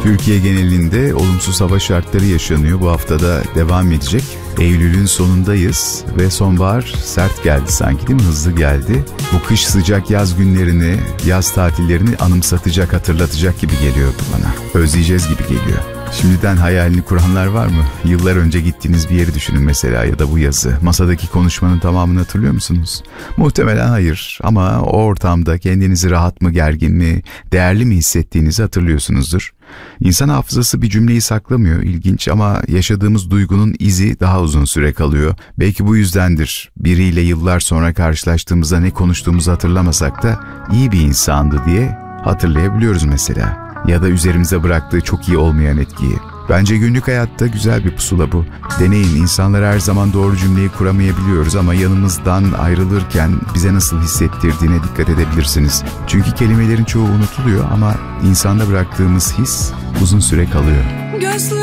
Türkiye genelinde olumsuz hava şartları yaşanıyor. Bu haftada devam edecek. Eylül'ün sonundayız ve sonbahar sert geldi sanki, değil mi? Hızlı geldi. Bu kış sıcak yaz günlerini, yaz tatillerini anımsatacak, hatırlatacak gibi geliyor bana. Özleyeceğiz gibi geliyor. Şimdiden hayalini kuranlar var mı? Yıllar önce gittiğiniz bir yeri düşünün mesela, ya da bu yazı. Masadaki konuşmanın tamamını hatırlıyor musunuz? Muhtemelen hayır, ama o ortamda kendinizi rahat mı, gergin mi, değerli mi hissettiğinizi hatırlıyorsunuzdur. İnsan hafızası bir cümleyi saklamıyor, ilginç, ama yaşadığımız duygunun izi daha uzun süre kalıyor. Belki bu yüzdendir biriyle yıllar sonra karşılaştığımızda ne konuştuğumuzu hatırlamasak da iyi bir insandı diye hatırlayabiliyoruz mesela. Ya da üzerimize bıraktığı çok iyi olmayan etkiyi. Bence günlük hayatta güzel bir pusula bu. Deneyin, insanlar her zaman doğru cümleyi kuramayabiliyoruz ama yanımızdan ayrılırken bize nasıl hissettirdiğine dikkat edebilirsiniz. Çünkü kelimelerin çoğu unutuluyor ama insanda bıraktığımız his uzun süre kalıyor.